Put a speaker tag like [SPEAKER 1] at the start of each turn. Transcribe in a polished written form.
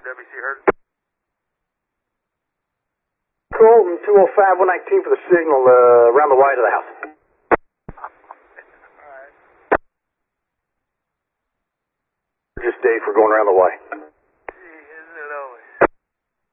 [SPEAKER 1] WC heard.
[SPEAKER 2] Colton 205 119 for the signal around the Y to the house.
[SPEAKER 1] Alright.
[SPEAKER 2] Just Dave for going around the Y.